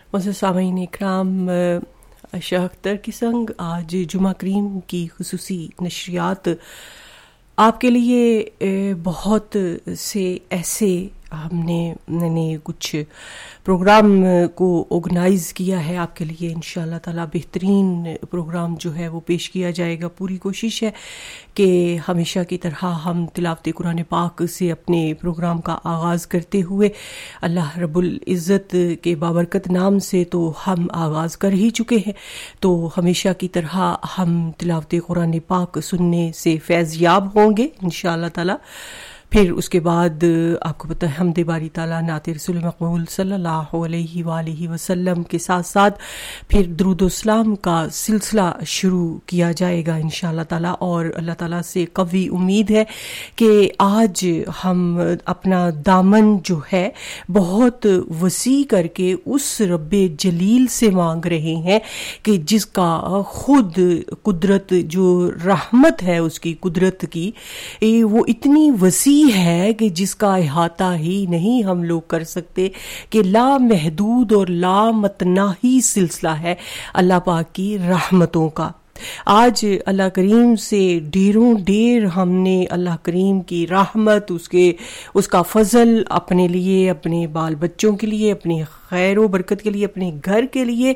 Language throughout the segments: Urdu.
معزز سامعین اکرام، شاہ اختر کی سنگ آج جمعہ کریم کی خصوصی نشریات آپ کے لیے بہت سے ایسے ہم نے کچھ پروگرام کو آرگنائز کیا ہے آپ کے لیے. انشاءاللہ تعالی بہترین پروگرام جو ہے وہ پیش کیا جائے گا. پوری کوشش ہے کہ ہمیشہ کی طرح ہم تلاوت قرآن پاک سے اپنے پروگرام کا آغاز کرتے ہوئے اللہ رب العزت کے بابرکت نام سے تو ہم آغاز کر ہی چکے ہیں، تو ہمیشہ کی طرح ہم تلاوت قرآن پاک سننے سے فیض یاب ہوں گے انشاءاللہ تعالی. پھر اس کے بعد آپ کو پتہ ہے حمد باری تعالیٰ، نعت رسول مقبول صلی اللہ علیہ وآلہ وسلم کے ساتھ ساتھ پھر درود و اسلام کا سلسلہ شروع کیا جائے گا انشاءاللہ تعالیٰ. اور اللہ تعالیٰ سے قوی امید ہے کہ آج ہم اپنا دامن جو ہے بہت وسیع کر کے اس رب جلیل سے مانگ رہے ہیں کہ جس کا خود قدرت، جو رحمت ہے اس کی قدرت کی، وہ اتنی وسیع ہے کہ جس کا احاطہ ہی نہیں ہم لوگ کر سکتے، کہ لا محدود اور لا متناہی سلسلہ ہے اللہ پاک کی رحمتوں کا. آج اللہ کریم سے ڈیر ہم نے اللہ کریم کی رحمت، اس کا فضل اپنے لیے، اپنے بال بچوں کے لیے، اپنی خیر و برکت کے لیے، اپنے گھر کے لیے،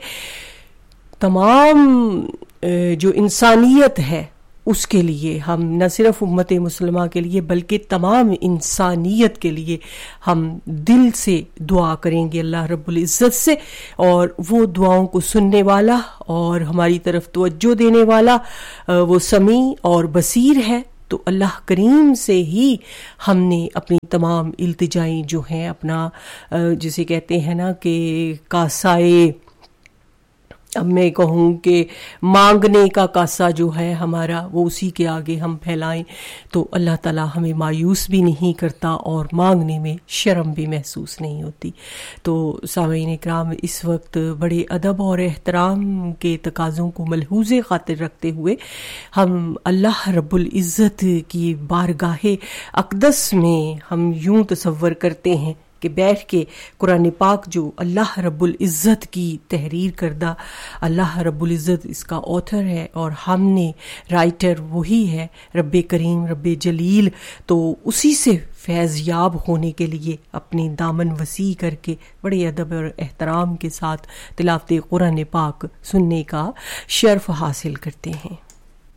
تمام جو انسانیت ہے اس کے لیے، ہم نہ صرف امت مسلمہ کے لیے بلکہ تمام انسانیت کے لیے ہم دل سے دعا کریں گے اللہ رب العزت سے. اور وہ دعاؤں کو سننے والا اور ہماری طرف توجہ دینے والا وہ سمیع اور بصیر ہے. تو اللہ کریم سے ہی ہم نے اپنی تمام التجائیں جو ہیں، اپنا جسے کہتے ہیں نا کہ کاسائے، اب میں کہوں کہ مانگنے کا کاسا جو ہے ہمارا، وہ اسی کے آگے ہم پھیلائیں تو اللہ تعالیٰ ہمیں مایوس بھی نہیں کرتا اور مانگنے میں شرم بھی محسوس نہیں ہوتی. تو سامعین اکرام، اس وقت بڑے ادب اور احترام کے تقاضوں کو ملحوظ خاطر رکھتے ہوئے ہم اللہ رب العزت کی بارگاہ اقدس میں ہم یوں تصور کرتے ہیں کہ بیٹھ کے قرآن پاک جو اللہ رب العزت کی تحریر کردہ، اللہ رب العزت اس کا آتھر ہے اور ہم نے رائٹر وہی ہے رب کریم، رب جلیل، تو اسی سے فیض یاب ہونے کے لیے اپنی دامن وسیع کر کے بڑے ادب اور احترام کے ساتھ تلاوت قرآن پاک سننے کا شرف حاصل کرتے ہیں.